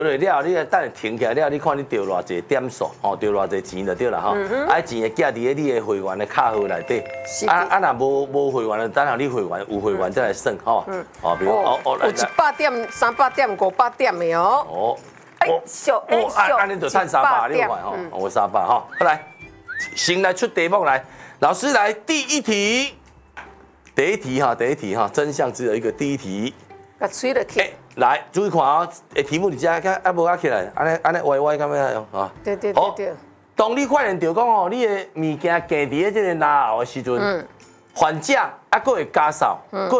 对了，你等下停起来了，你看你丢偌济点数，哦，丢偌济钱就对了哈。啊，钱会寄伫咧你的会员的卡号内底。若无会员的，等下你会员有会员再来算吼。哦，比如有100点、300点、500点的哦。 哦。 安尼就趁300，你看吼，我300哈。好来，先来出题目来，老师来第一题哈，真相只有一个，第一题。 把吹了起。 来，注意看哦，题目你遮啊无啊起来，安尼歪咁样用啊。 对。 当你发现到讲哦，你的物件夹伫咧这个拉后的时阵，反价啊，佫会加扫，佫